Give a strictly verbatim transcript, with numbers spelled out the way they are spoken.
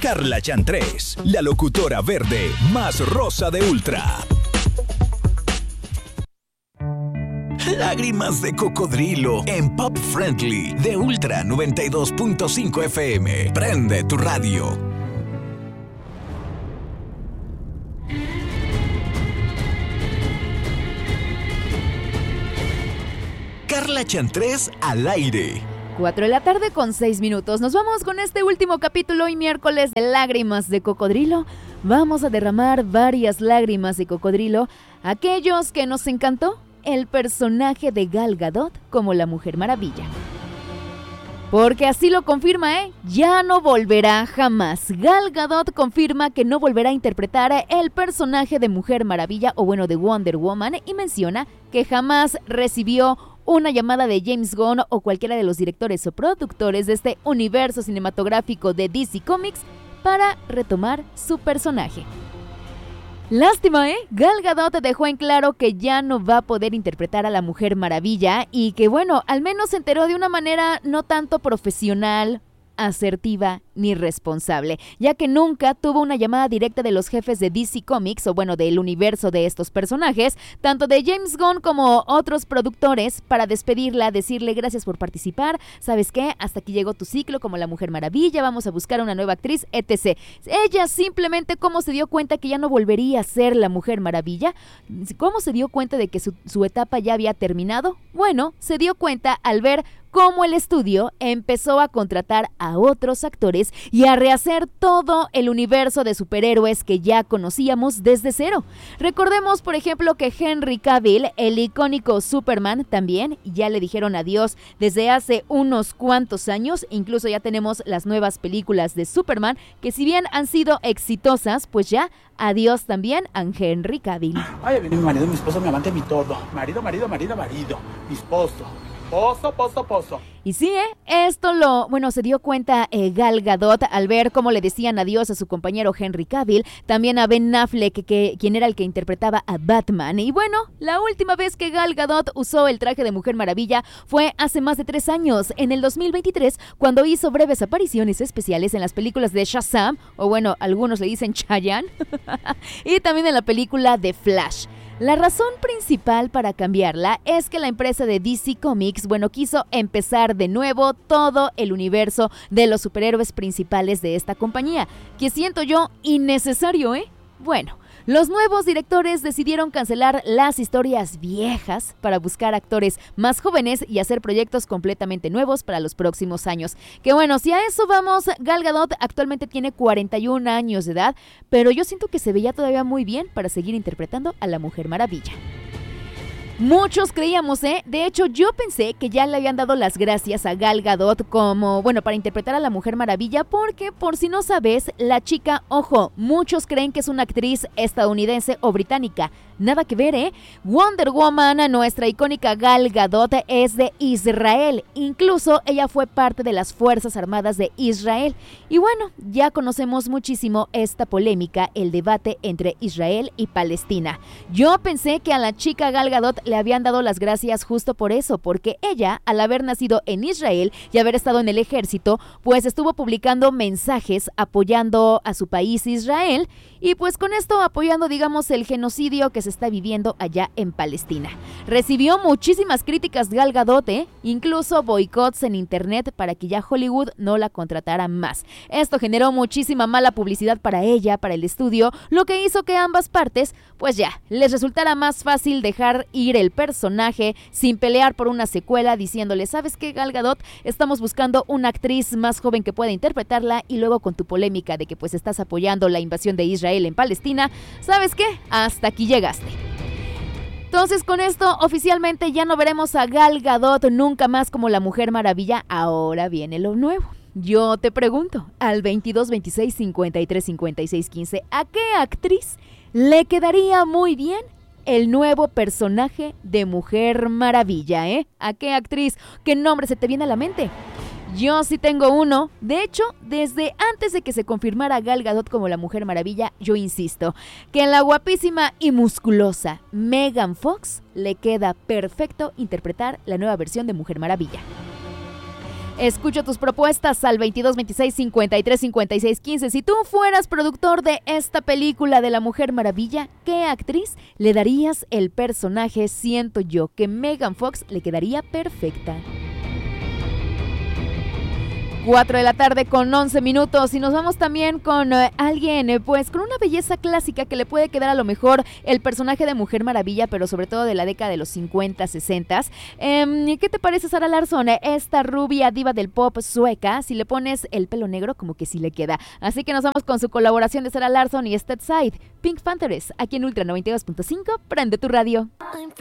Carla Chantrés, la locutora verde más rosa de Ultra. Lágrimas de cocodrilo en Pop Friendly de Ultra noventa y dos punto cinco F M. Prende tu radio. Carla Chantrés al aire. Cuatro de la tarde con seis minutos. Nos vamos con este último capítulo y miércoles de Lágrimas de Cocodrilo. Vamos a derramar varias lágrimas de cocodrilo. Aquellos que nos encantó el personaje de Gal Gadot como la Mujer Maravilla. Porque así lo confirma, ¿eh? Ya no volverá jamás. Gal Gadot confirma que no volverá a interpretar el personaje de Mujer Maravilla, o bueno, de Wonder Woman, y menciona que jamás recibió una llamada de James Gunn o cualquiera de los directores o productores de este universo cinematográfico de D C Comics para retomar su personaje. Lástima, ¿eh? Gal Gadot dejó en claro que ya no va a poder interpretar a la Mujer Maravilla y que, bueno, al menos se enteró de una manera no tanto profesional, asertiva ni responsable, ya que nunca tuvo una llamada directa de los jefes de D C Comics, o bueno, del universo de estos personajes, tanto de James Gunn como otros productores, para despedirla, decirle gracias por participar, ¿sabes qué? Hasta aquí llegó tu ciclo como la Mujer Maravilla, vamos a buscar a una nueva actriz, etcétera. Ella simplemente, ¿cómo se dio cuenta que ya no volvería a ser la Mujer Maravilla? ¿Cómo se dio cuenta de que su, su etapa ya había terminado? Bueno, se dio cuenta al ver cómo el estudio empezó a contratar a otros actores y a rehacer todo el universo de superhéroes que ya conocíamos desde cero. Recordemos, por ejemplo, que Henry Cavill, el icónico Superman, también ya le dijeron adiós desde hace unos cuantos años. Incluso ya tenemos las nuevas películas de Superman, que si bien han sido exitosas, pues ya adiós también a Henry Cavill. Ay, viene mi marido, mi esposo, mi amante, mi todo. Marido, marido, marido, marido. Mi esposo. Pozo, pozo, pozo. Y sí, ¿eh? Esto lo, bueno, se dio cuenta eh, Gal Gadot al ver cómo le decían adiós a su compañero Henry Cavill, también a Ben Affleck, que, que, quien era el que interpretaba a Batman. Y bueno, la última vez que Gal Gadot usó el traje de Mujer Maravilla fue hace más de tres años, en el dos mil veintitrés, cuando hizo breves apariciones especiales en las películas de Shazam, o bueno, algunos le dicen Chayanne, y también en la película de Flash. La razón principal para cambiarla es que la empresa de D C Comics, bueno, quiso empezar de nuevo todo el universo de los superhéroes principales de esta compañía, que siento yo innecesario, ¿eh? Bueno, los nuevos directores decidieron cancelar las historias viejas para buscar actores más jóvenes y hacer proyectos completamente nuevos para los próximos años. Que bueno, si a eso vamos, Gal Gadot actualmente tiene cuarenta y un años de edad, pero yo siento que se veía todavía muy bien para seguir interpretando a la Mujer Maravilla. Muchos creíamos, ¿eh? De hecho, yo pensé que ya le habían dado las gracias a Gal Gadot como, bueno, para interpretar a la Mujer Maravilla, porque, por si no sabes, la chica, ojo, muchos creen que es una actriz estadounidense o británica. Nada que ver, ¿eh? Wonder Woman, nuestra icónica Gal Gadot, es de Israel. Incluso ella fue parte de las Fuerzas Armadas de Israel. Y bueno, ya conocemos muchísimo esta polémica, el debate entre Israel y Palestina. Yo pensé que a la chica Gal Gadot le habían dado las gracias justo por eso, porque ella, al haber nacido en Israel y haber estado en el ejército, pues estuvo publicando mensajes apoyando a su país Israel, y pues con esto apoyando, digamos, el genocidio que se está viviendo allá en Palestina. Recibió muchísimas críticas Gal Gadot, ¿eh? Incluso boicots en internet para que ya Hollywood no la contratara más. Esto generó muchísima mala publicidad para ella, para el estudio, lo que hizo que ambas partes, pues ya, les resultara más fácil dejar ir el personaje sin pelear por una secuela, diciéndole, ¿sabes qué, Gal Gadot? Estamos buscando una actriz más joven que pueda interpretarla, y luego con tu polémica de que pues estás apoyando la invasión de Israel en Palestina, ¿sabes qué? Hasta aquí llegaste. Entonces, con esto oficialmente ya no veremos a Gal Gadot nunca más como la Mujer Maravilla. Ahora viene lo nuevo. Yo te pregunto, al veintidós veintiséis cincuenta y tres cincuenta y seis quince, ¿a qué actriz le quedaría muy bien el nuevo personaje de Mujer Maravilla, eh? ¿A qué actriz? ¿Qué nombre se te viene a la mente? Yo sí tengo uno. De hecho, desde antes de que se confirmara Gal Gadot como la Mujer Maravilla, yo insisto que la guapísima y musculosa Megan Fox le queda perfecto interpretar la nueva versión de Mujer Maravilla. Escucho tus propuestas al veintidós veintiséis cincuenta y tres cincuenta y seis quince. Si tú fueras productor de esta película de la Mujer Maravilla, ¿qué actriz le darías el personaje? Siento yo que Megan Fox le quedaría perfecta. cuatro de la tarde con once minutos y nos vamos también con eh, alguien, eh, pues con una belleza clásica que le puede quedar a lo mejor el personaje de Mujer Maravilla, pero sobre todo de la década de los cincuenta, sesenta. Eh, ¿Qué te parece, Sara Larsson? Esta rubia diva del pop sueca, si le pones el pelo negro como que sí le queda. Así que nos vamos con su colaboración de Sara Larsson y Stedside, Pink Panthers, aquí en Ultra noventa y dos punto cinco, prende tu radio.